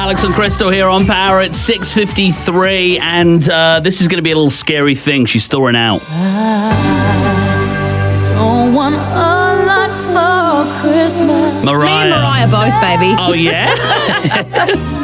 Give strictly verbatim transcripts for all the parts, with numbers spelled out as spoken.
Alex and Crystal here on Power at six fifty-three, and uh, this is going to be a little scary thing she's throwing out. I don't want a lot for Christmas. Mariah. Me and Mariah both, baby. Oh, yeah?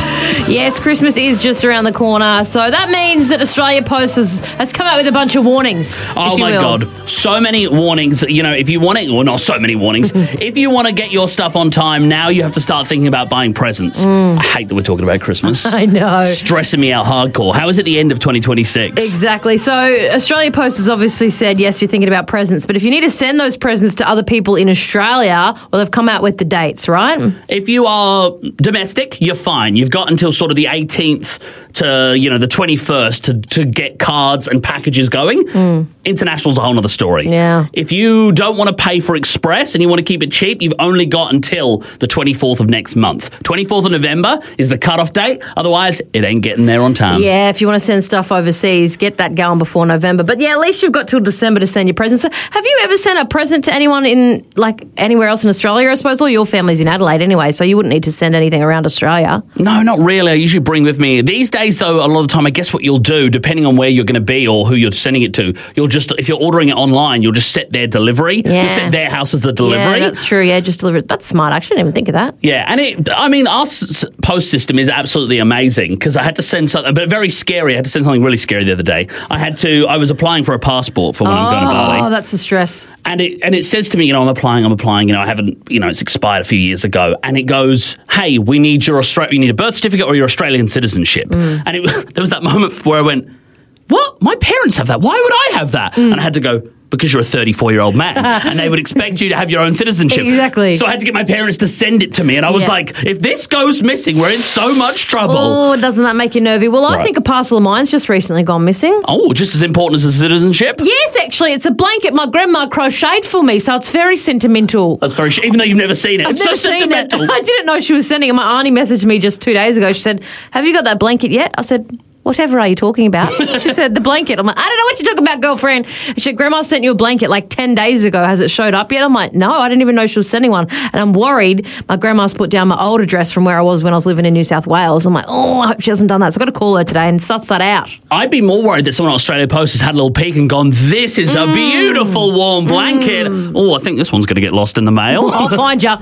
Yes, Christmas is just around the corner, so that means that Australia Post has, has come out with a bunch of warnings. Oh, if you my will. God. So many warnings that, you know, if you want it, well, not so many warnings. If you want to get your stuff on time, now you have to start thinking about buying presents. I hate that we're talking about Christmas. I know. Stressing me out hardcore. How is it the end of twenty twenty-six? Exactly. So Australia Post has obviously said, yes, you're thinking about presents, but if you need to send those presents to other people in Australia, well, they've come out with the dates, right? If you are domestic, you're fine. You've got until sort of the eighteenth to, you know, the twenty-first to, to get cards and packages going. Mm. International's a whole other story. Yeah. If you don't want to pay for express and you want to keep it cheap, you've only got until the twenty-fourth of next month. twenty-fourth of November is the cutoff date. Otherwise, it ain't getting there on time. Yeah, if you want to send stuff overseas, get that going before November. But yeah, at least you've got till December to send your presents. So have you ever sent a present to anyone in, like, anywhere else in Australia? I suppose all your family's in Adelaide anyway, so you wouldn't need to send anything around Australia. No, not really. I usually bring with me. These days, though, a lot of the time, I guess what you'll do, depending on where you're going to be or who you're sending it to, you'll just, if you're ordering it online, you'll just set their delivery. Yeah. You'll set their house as the delivery. Yeah, that's true. Yeah, just deliver it. That's smart. I actually didn't even think of that. Yeah, and it, I mean, our s- post system is absolutely amazing because I had to send something, but very scary. I had to send something really scary the other day. I had to, I was applying for a passport for when I'm going to Bali. Oh, that's a stress. And it and it says to me, you know, I'm applying, I'm applying, you know, I haven't, you know, it's expired a few years ago. And it goes, hey, we need your Austra- you need a birth certificate or your Australian citizenship. Mm. And it, there was that moment where I went, what? My parents have that. Why would I have that? Mm. And I had to go, because you're a thirty-four-year-old man and they would expect you to have your own citizenship. Exactly. So I had to get my parents to send it to me. And I was yeah. like, if this goes missing, we're in so much trouble. Oh, doesn't that make you nervy? Well, I right. think a parcel of mine's just recently gone missing. Oh, just as important as a citizenship? Yes, actually. It's a blanket my grandma crocheted for me, so it's very sentimental. That's very, even though you've never seen it. I've it's never so seen sentimental. It. I didn't know she was sending it. My auntie messaged me just two days ago. She said, have you got that blanket yet? I said, whatever are you talking about? She said, the blanket. I'm like, I don't know what you're talking about, girlfriend. She said, Grandma sent you a blanket like ten days ago. Has it showed up yet? I'm like, no, I didn't even know she was sending one. And I'm worried my grandma's put down my old address from where I was when I was living in New South Wales. I'm like, oh, I hope she hasn't done that. So I've got to call her today and suss that out. I'd be more worried that someone at Australia Post has had a little peek and gone, this is a Mm. beautiful warm blanket. Mm. Oh, I think this one's going to get lost in the mail. I'll find ya.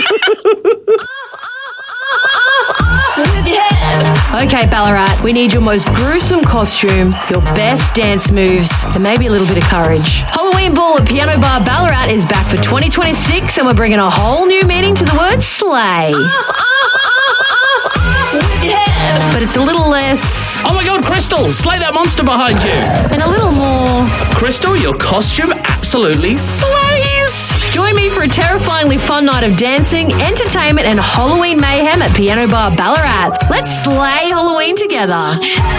Okay, Ballarat, we need your most gruesome costume, your best dance moves, and maybe a little bit of courage. Halloween Ball at Piano Bar Ballarat is back for twenty twenty-six, and we're bringing a whole new meaning to the word slay. But it's a little less... Oh my God, Crystal, slay that monster behind you. And a little more... Crystal, your costume absolutely slays. Join me for a terrifyingly fun night of dancing, entertainment, and Halloween mayhem at Piano Bar Ballarat. Let's slay Halloween together.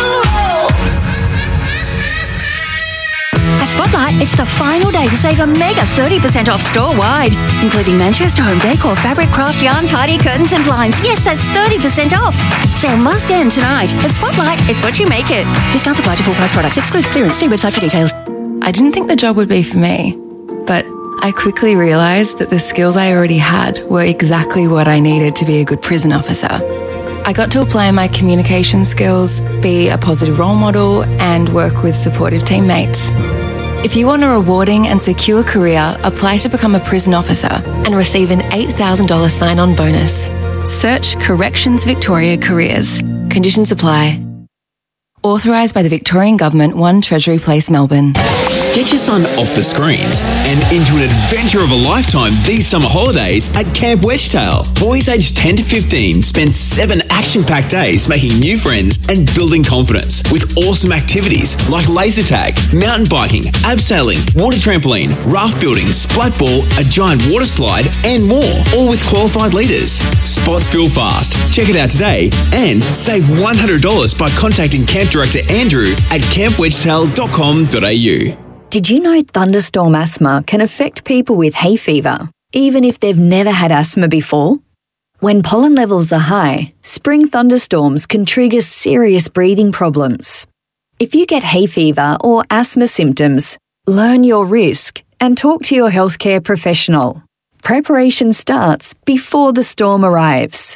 At Spotlight, it's the final day to save a mega thirty percent off store-wide, including Manchester Home Decor, fabric, craft, yarn, party, curtains and blinds. Yes, that's thirty percent off. Sale must end tonight. At Spotlight, it's what you make it. Discounts apply to full-price products. Excludes clearance. See website for details. I didn't think the job would be for me, but I quickly realised that the skills I already had were exactly what I needed to be a good prison officer. I got to apply my communication skills, be a positive role model, and work with supportive teammates. If you want a rewarding and secure career, apply to become a prison officer and receive an eight thousand dollars sign-on bonus. Search Corrections Victoria Careers. Conditions apply. Authorised by the Victorian Government, one Treasury Place, Melbourne. Get your son off the screens and into an adventure of a lifetime these summer holidays at Camp Wedgetail. Boys aged ten to fifteen spend seven action-packed days making new friends and building confidence with awesome activities like laser tag, mountain biking, abseiling, water trampoline, raft building, splat ball, a giant water slide and more, all with qualified leaders. Spots fill fast. Check it out today and save one hundred dollars by contacting Camp Director Andrew at camp wedgetail dot com dot a u. Did you know thunderstorm asthma can affect people with hay fever, even if they've never had asthma before? When pollen levels are high, spring thunderstorms can trigger serious breathing problems. If you get hay fever or asthma symptoms, learn your risk and talk to your healthcare professional. Preparation starts before the storm arrives.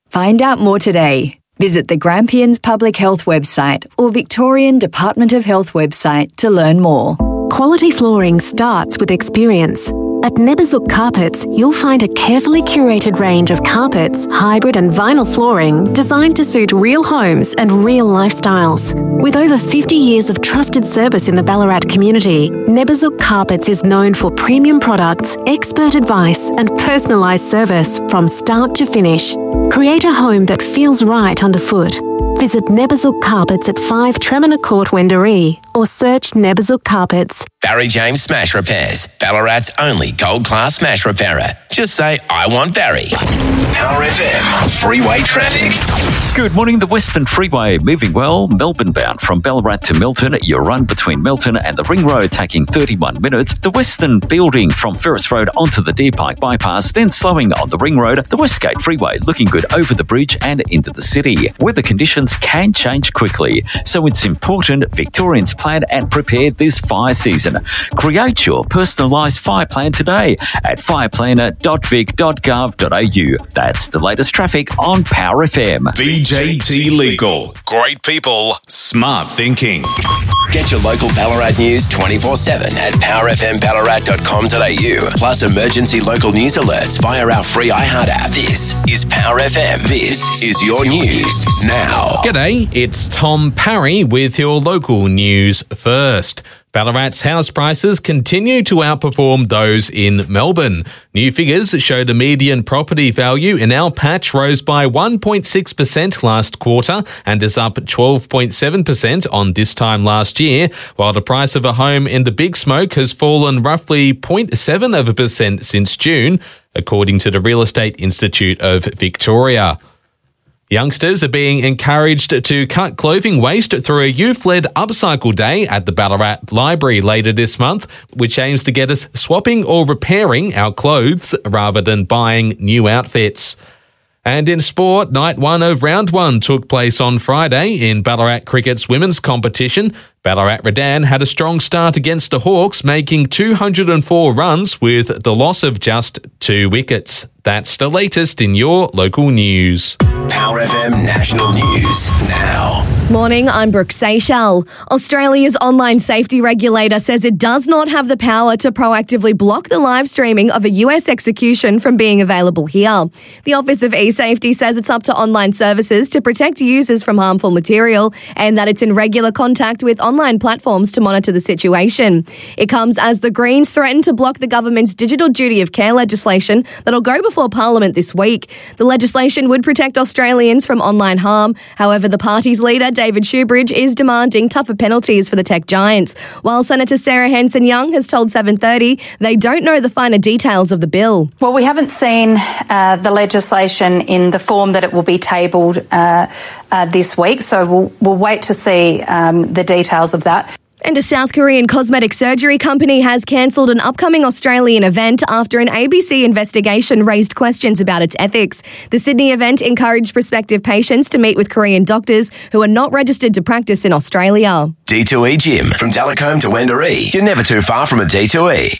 Find out more today. Visit the Grampians Public Health website or Victorian Department of Health website to learn more. Quality flooring starts with experience. At Neberzuk Carpets, you'll find a carefully curated range of carpets, hybrid and vinyl flooring designed to suit real homes and real lifestyles. With over fifty years of trusted service in the Ballarat community, Neberzuk Carpets is known for premium products, expert advice and personalised service from start to finish. Create a home that feels right underfoot. Visit Neberzuk Carpets at five Tremina Court, Wendouree, or search Neberzuk Carpets. Barry James Smash Repairs, Ballarat's only gold-class smash repairer. Just say, I want Barry. Power F M, freeway traffic. Good morning. The Western Freeway moving well. Melbourne bound from Ballarat to Milton. Your run between Milton and the Ring Road taking thirty-one minutes. The Western building from Ferris Road onto the Deer Park bypass, then slowing on the Ring Road. The Westgate Freeway looking good over the bridge and into the city. Weather conditions can change quickly, so it's important Victorians plan and prepare this fire season. Create your personalised fire plan today at fireplanner dot vic dot gov dot a u. That's the latest traffic on Power F M. B J T Legal. Great people, smart thinking. Get your local Ballarat news twenty-four seven at power f m ballarat dot com dot a u. Plus emergency local news alerts via our free iHeart app. This is Power F M. This is your news now. G'day, it's Tom Parry with your local news first. Ballarat's house prices continue to outperform those in Melbourne. New figures show the median property value in our patch rose by one point six percent last quarter and is up twelve point seven percent on this time last year, while the price of a home in the Big Smoke has fallen roughly zero point seven of a percent since June, according to the Real Estate Institute of Victoria. Youngsters are being encouraged to cut clothing waste through a youth-led upcycle day at the Ballarat Library later this month, which aims to get us swapping or repairing our clothes rather than buying new outfits. And in sport, night one of round one took place on Friday in Ballarat Cricket's women's competition. Ballarat Redan had a strong start against the Hawks, making two hundred four runs with the loss of just two wickets. That's the latest in your local news. Power F M National News now. Morning, I'm Brooke Seychelles. Australia's online safety regulator says it does not have the power to proactively block the live streaming of a U S execution from being available here. The Office of eSafety says it's up to online services to protect users from harmful material and that it's in regular contact with online platforms to monitor the situation. It comes as the Greens threaten to block the government's digital duty of care legislation that'll go before Parliament this week. The legislation would protect Australians from online harm. However, the party's leader, David Shoebridge, is demanding tougher penalties for the tech giants, while Senator Sarah Hanson-Young has told seven thirty they don't know the finer details of the bill. Well, we haven't seen uh, the legislation in the form that it will be tabled uh, uh, this week, so we'll, we'll wait to see um, the details of that. And a South Korean cosmetic surgery company has cancelled an upcoming Australian event after an A B C investigation raised questions about its ethics. The Sydney event encouraged prospective patients to meet with Korean doctors who are not registered to practice in Australia. D two E Gym. From Delacombe to Wendouree. You're never too far from a D two E.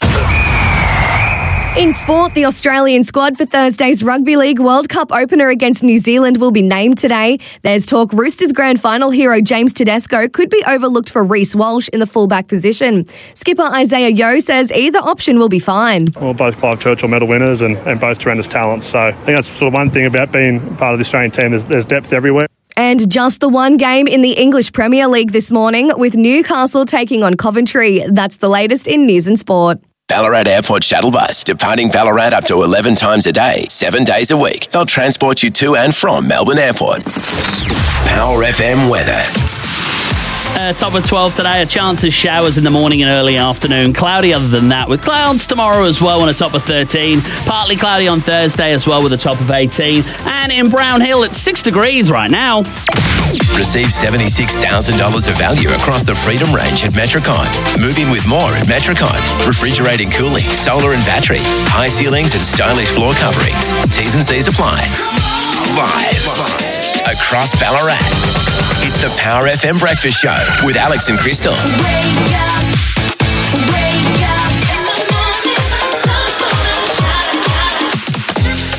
In sport, the Australian squad for Thursday's Rugby League World Cup opener against New Zealand will be named today. There's talk Roosters grand final hero James Tedesco could be overlooked for Reece Walsh in the fullback position. Skipper Isaiah Yeo says either option will be fine. Well, both Clive Churchill medal winners and, and both tremendous talents. So I think that's sort of one thing about being part of the Australian team. There's, there's depth everywhere. And just the one game in the English Premier League this morning with Newcastle taking on Coventry. That's the latest in news and sport. Ballarat Airport Shuttle Bus, departing Ballarat up to eleven times a day, seven days a week. They'll transport you to and from Melbourne Airport. Power F M weather. Uh, top of twelve today, a chance of showers in the morning and early afternoon. Cloudy other than that, with clouds tomorrow as well and a top of thirteen. Partly cloudy on Thursday as well with a top of eighteen. And in Brown Hill, it's six degrees right now. Receive seventy-six thousand dollars of value across the Freedom range at Metricon. Move in with more at Metricon. Refrigerating, cooling, solar and battery, high ceilings and stylish floor coverings. T's and C's apply. Live across Ballarat. It's the Power F M Breakfast Show with Alex and Crystal.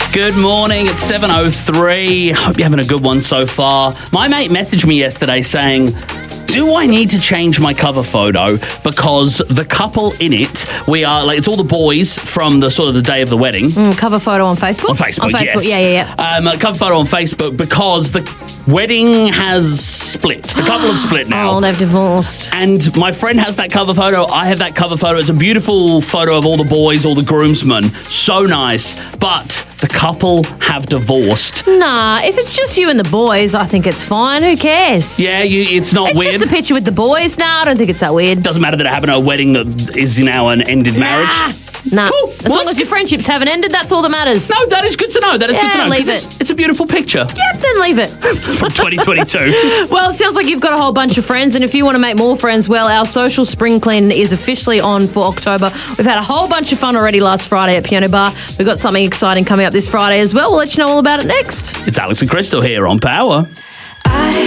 Good morning. It's seven oh three. Hope you're having a good one so far. My mate messaged me yesterday saying, do I need to change my cover photo because the couple in it, we are like, it's all the boys from the sort of the day of the wedding. Mm, cover photo on Facebook? On Facebook, on Facebook. yes. Yeah, yeah, yeah. Um, a cover photo on Facebook because the wedding has split. The couple have split now. Oh, they've divorced. And my friend has that cover photo. I have that cover photo. It's a beautiful photo of all the boys, all the groomsmen. So nice. But the couple have divorced. Nah, if it's just you and the boys, I think it's fine. Who cares? Yeah, you, it's not it's weird. It's just a picture with the boys. Nah, I don't think it's that weird. Doesn't matter that it happened at a wedding that is now an ended nah. marriage. Nah. Cool. As Well, long as your friendships haven't ended, that's all that matters. No, that is good to know. That is yeah, good to know. leave It's, it. it's a beautiful picture. Yep, then leave it. From twenty twenty-two. Well, it sounds like you've got a whole bunch of friends, and if you want to make more friends, well, our social spring clean is officially on for October. We've had a whole bunch of fun already last Friday at Piano Bar. We've got something exciting coming up this Friday as well. We'll let you know all about it next. It's Alex and Crystal here on Power. I